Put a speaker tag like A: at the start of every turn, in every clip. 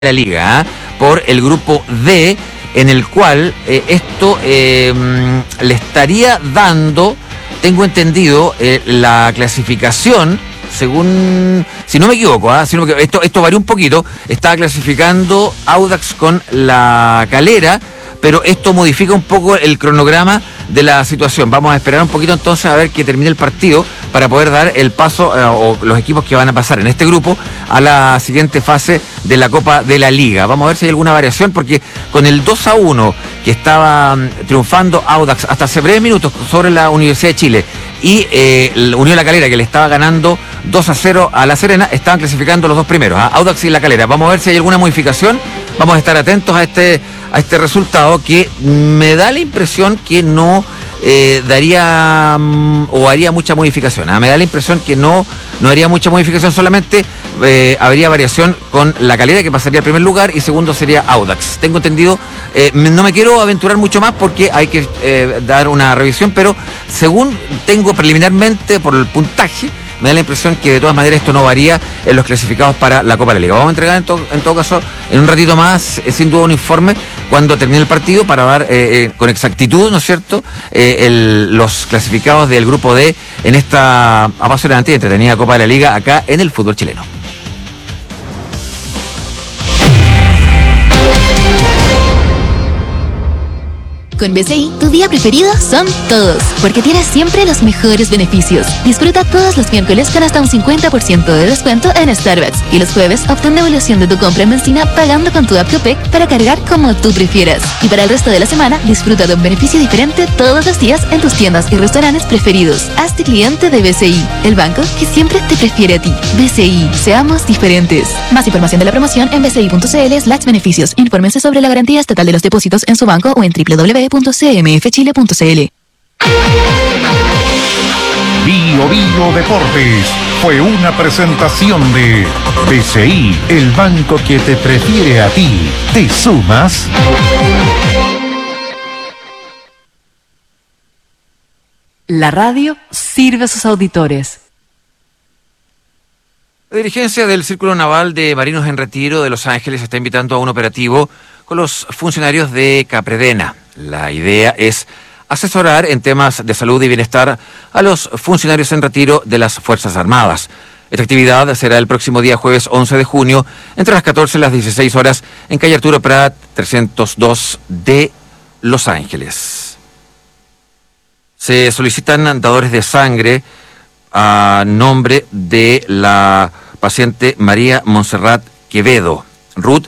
A: la liga, por el grupo D, en el cual esto le estaría dando, tengo entendido, la clasificación, según, si no me equivoco, esto varió un poquito, estaba clasificando Audax con La Calera, pero esto modifica un poco el cronograma de la situación. Vamos a esperar un poquito entonces a ver que termine el partido para poder dar el paso o los equipos que van a pasar en este grupo a la siguiente fase de la Copa de la Liga. Vamos a ver si hay alguna variación, porque con el 2-1 que estaba triunfando Audax hasta hace breves minutos sobre la Universidad de Chile y Unión La Calera, que le estaba ganando 2-0 a La Serena, estaban clasificando los dos primeros, Audax y La Calera. Vamos a ver si hay alguna modificación. Vamos a estar atentos a este resultado, que me da la impresión que no daría o haría mucha modificación. Me da la impresión que no haría mucha modificación, solamente habría variación con La Calera, que pasaría al primer lugar, y segundo sería Audax. Tengo entendido, no me quiero aventurar mucho más porque hay que dar una revisión, pero según tengo preliminarmente por el puntaje, me da la impresión que de todas maneras esto no varía en los clasificados para la Copa de la Liga. Vamos a entregar en todo caso en un ratito más, sin duda, un informe cuando termine el partido para dar con exactitud, ¿no es cierto?, los clasificados del grupo D en esta apasionante y entretenida Copa de la Liga acá en el fútbol chileno.
B: Con BCI, tu día preferido son todos, porque tienes siempre los mejores beneficios. Disfruta todos los miércoles con hasta un 50% de descuento en Starbucks, y los jueves obtén devolución de tu compra en benzina pagando con tu app Copec para cargar como tú prefieras. Y para el resto de la semana, disfruta de un beneficio diferente todos los días en tus tiendas y restaurantes preferidos. Hazte cliente de BCI, el banco que siempre te prefiere a ti. BCI, seamos diferentes. Más información de la promoción en bci.cl/beneficios. Infórmense sobre la garantía estatal de los depósitos en su banco o en www.cmfchile.cl.
C: Bio Deportes fue una presentación de BCI, el banco que te prefiere a ti. ¿Te sumas?
D: La radio sirve a sus auditores.
A: La dirigencia del Círculo Naval de Marinos en Retiro de Los Ángeles está invitando a un operativo con los funcionarios de Capredena. La idea es asesorar en temas de salud y bienestar a los funcionarios en retiro de las Fuerzas Armadas. Esta actividad será el próximo día jueves 11 de junio, entre las 14 y las 16 horas, en calle Arturo Prat 302 de Los Ángeles. Se solicitan dadores de sangre a nombre de la paciente María Montserrat Quevedo, RUT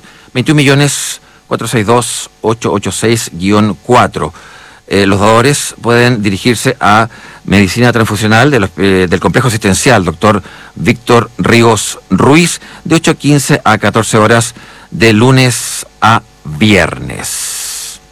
A: 21.462.886-4. Los dadores pueden dirigirse a Medicina Transfusional del Complejo Asistencial Dr. Víctor Ríos Ruiz, de 8:15 a 14 horas, de lunes a viernes.